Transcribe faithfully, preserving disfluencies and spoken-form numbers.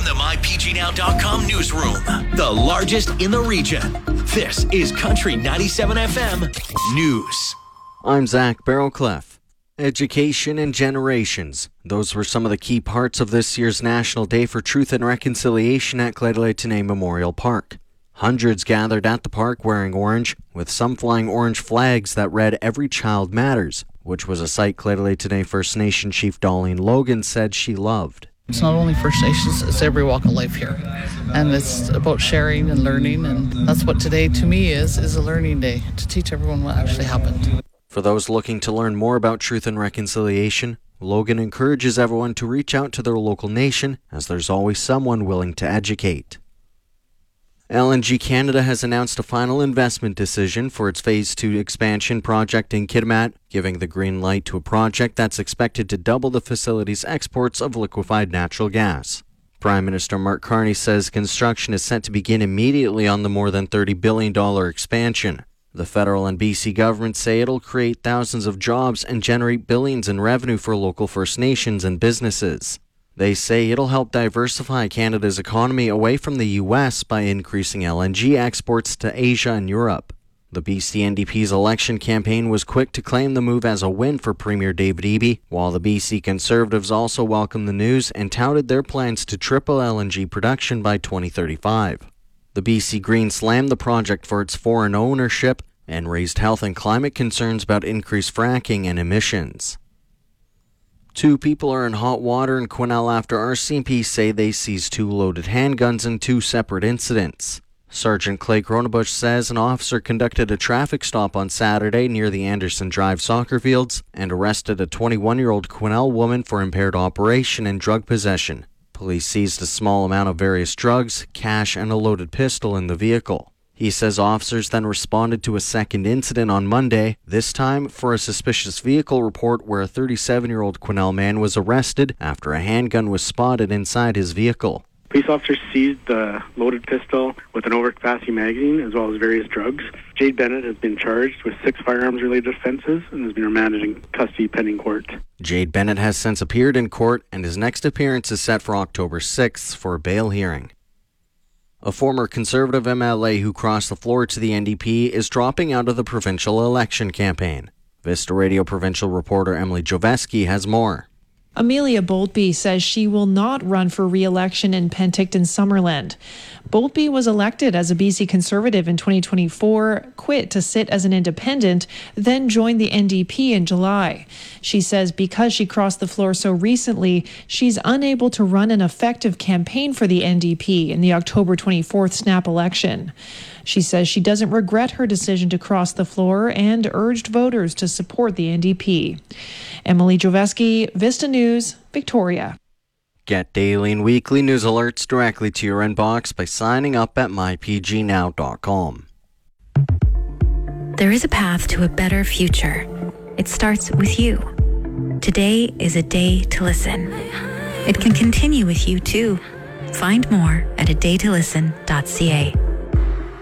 From the my p g now dot com newsroom, the largest in the region, this is Country ninety-seven F M News. I'm Zach Barrowcliff. Education and generations. Those were some of the key parts of this year's National Day for Truth and Reconciliation at Gleadley Memorial Park. Hundreds gathered at the park wearing orange, with some flying orange flags that read "Every Child Matters," which was a sight Gleadley First Nation Chief Darlene Logan said she loved. It's not only First Nations, it's every walk of life here. And it's about sharing and learning, and that's what today to me is, is a learning day, to teach everyone what actually happened. For those looking to learn more about truth and reconciliation, Logan encourages everyone to reach out to their local nation, as there's always someone willing to educate. L N G Canada has announced a final investment decision for its Phase two expansion project in Kitimat, giving the green light to a project that's expected to double the facility's exports of liquefied natural gas. Prime Minister Mark Carney says construction is set to begin immediately on the more than thirty billion dollars expansion. The federal and B C governments say it'll create thousands of jobs and generate billions in revenue for local First Nations and businesses. They say it'll help diversify Canada's economy away from the U S by increasing L N G exports to Asia and Europe. The B C N D P's election campaign was quick to claim the move as a win for Premier David Eby, while the B C Conservatives also welcomed the news and touted their plans to triple L N G production by twenty thirty-five. The B C Greens slammed the project for its foreign ownership and raised health and climate concerns about increased fracking and emissions. Two people are in hot water in Quesnel after R C M P say they seized two loaded handguns in two separate incidents. Sergeant Clay Cronabush says an officer conducted a traffic stop on Saturday near the Anderson Drive soccer fields and arrested a twenty-one-year-old Quesnel woman for impaired operation and drug possession. Police seized a small amount of various drugs, cash, and a loaded pistol in the vehicle. He says officers then responded to a second incident on Monday, this time for a suspicious vehicle report where a thirty-seven-year-old Quesnel man was arrested after a handgun was spotted inside his vehicle. Police officers seized the loaded pistol with an overcapacity magazine as well as various drugs. Jade Bennett has been charged with six firearms-related offences and has been remanded in custody pending court. Jade Bennett has since appeared in court, and his next appearance is set for October sixth for a bail hearing. A former Conservative M L A who crossed the floor to the N D P is dropping out of the provincial election campaign. Vista Radio provincial reporter Emily Joveski has more. Amelia Boltby says she will not run for re-election in Penticton-Summerland. Boltby was elected as a B C Conservative in twenty twenty-four, quit to sit as an independent, then joined the N D P in July. She says because she crossed the floor so recently, she's unable to run an effective campaign for the N D P in the October twenty-fourth snap election. She says she doesn't regret her decision to cross the floor and urged voters to support the N D P. Emily Joveski, Vista News, Victoria. Get daily and weekly news alerts directly to your inbox by signing up at my p g now dot com. There is a path to a better future. It starts with you. Today is a day to listen. It can continue with you too. Find more at a day to listen dot c a.